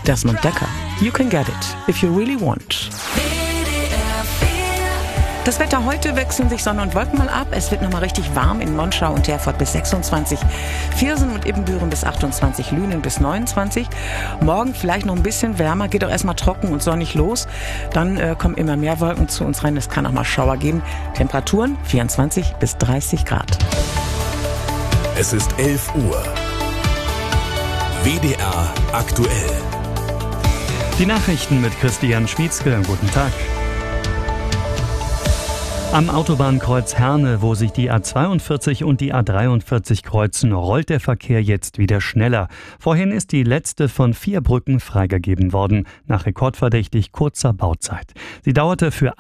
Desmond Dekker. You can get it, if you really want. Das Wetter heute: wechseln sich Sonne und Wolken mal ab. Es wird nochmal richtig warm in Monschau und Herford bis 26, Viersen und Ibbenbüren bis 28, Lünen bis 29. Morgen vielleicht noch ein bisschen wärmer, geht auch erstmal trocken und sonnig los. Dann kommen immer mehr Wolken zu uns rein. Es kann auch mal Schauer geben. Temperaturen 24 bis 30 Grad. Es ist 11 Uhr. WDR aktuell. Die Nachrichten mit Christian Schmietzke. Guten Tag. Am Autobahnkreuz Herne, wo sich die A42 und die A43 kreuzen, rollt der Verkehr jetzt wieder schneller. Vorhin ist die letzte von 4 Brücken freigegeben worden, nach rekordverdächtig kurzer Bauzeit. Sie dauerte für